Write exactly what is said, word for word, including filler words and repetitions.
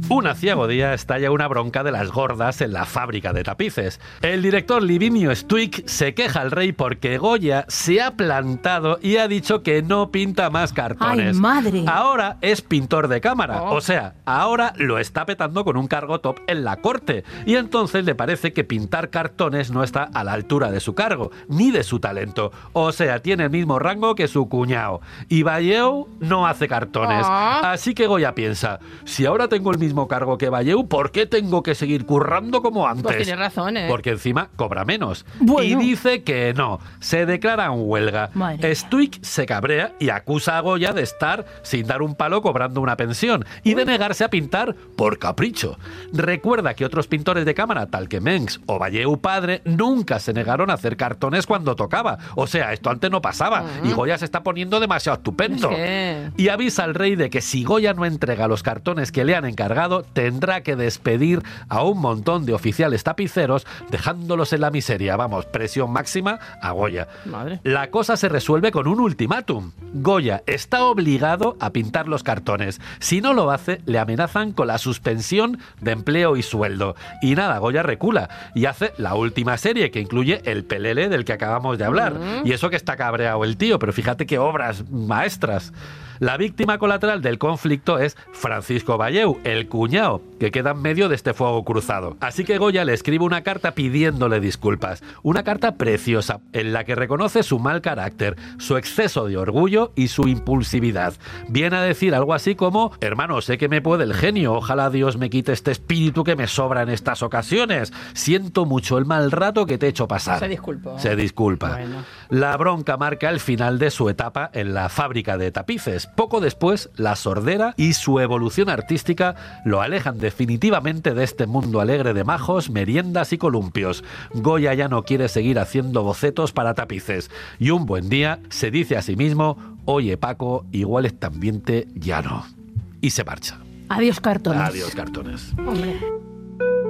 Una ciego día estalla una bronca de las gordas en la fábrica de tapices. El director Livinio Stuick se queja al rey porque Goya se ha plantado y ha dicho que no pinta más cartones. ¡Ay, madre! Ahora es pintor de cámara. Oh. O sea, ahora lo está petando con un cargo top en la corte. Y entonces le parece que pintar cartones no está a la altura de su cargo, ni de su talento. O sea, tiene el mismo rango que su cuñado. Y Valleu no hace cartones. Oh. Así que Goya piensa, si ahora tengo el mismo cargo que Valleu, ¿por qué tengo que seguir currando como antes? Pues tiene razón, ¿eh? Porque encima cobra menos. Bueno. Y dice que no. Se declara en huelga. Madre. Stuick se cabrea y acusa a Goya de estar sin dar un palo cobrando una pensión y de negarse a pintar por capricho. Recuerda que otros pintores de cámara, tal que Mengs o Valleu padre, nunca se negaron a hacer cartones cuando tocaba. O sea, esto antes no pasaba. Uh-huh. Y Goya se está poniendo demasiado estupendo. Es que... Y avisa al rey de que si Goya no entrega los cartones que le han encargado, tendrá que despedir a un montón de oficiales tapiceros, dejándolos en la miseria. Vamos, presión máxima a Goya. Madre. La cosa se resuelve con un ultimátum. Goya está obligado a pintar los cartones. Si no lo hace, le amenazan con la suspensión de empleo y sueldo. Y nada, Goya recula y hace la última serie, que incluye el pelele del que acabamos de hablar. Uh-huh. Y eso que está cabreado el tío, pero fíjate qué obras maestras. La víctima colateral del conflicto es Francisco Valleu, el cuñado, que queda en medio de este fuego cruzado. Así que Goya le escribe una carta pidiéndole disculpas. Una carta preciosa, en la que reconoce su mal carácter, su exceso de orgullo y su impulsividad. Viene a decir algo así como: hermano, sé que me puede el genio, ojalá Dios me quite este espíritu que me sobra en estas ocasiones. Siento mucho el mal rato que te he hecho pasar. Se disculpa. Se disculpa. Bueno. La bronca marca el final de su etapa en la fábrica de tapices. Poco después, la sordera y su evolución artística lo alejan definitivamente de este mundo alegre de majos, meriendas y columpios. Goya ya no quiere seguir haciendo bocetos para tapices. Y un buen día se dice a sí mismo: oye Paco, igual este ambiente ya no. Y se marcha. Adiós, cartones. Adiós, cartones. Hombre.